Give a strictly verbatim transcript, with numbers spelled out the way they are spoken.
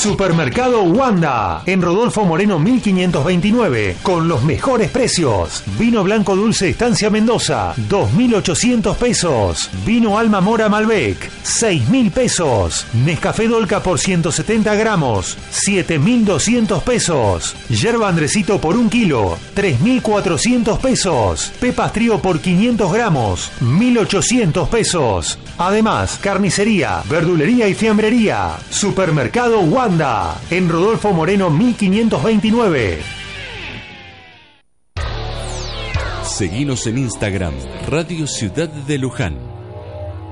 Supermercado Wanda, en Rodolfo Moreno mil quinientos veintinueve, con los mejores precios. Vino blanco dulce Estancia Mendoza, dos mil ochocientos pesos. Vino Alma Mora Malbec, seis mil pesos. Nescafé Dolca por ciento setenta gramos, siete mil doscientos pesos. Yerba Andresito por un kilo, tres mil cuatrocientos pesos. Pepas Trío por quinientos gramos, mil ochocientos pesos. Además, carnicería, verdulería y fiambrería. Supermercado Wanda, en Rodolfo Moreno mil quinientos veintinueve. Seguinos en Instagram, Radio Ciudad de Luján.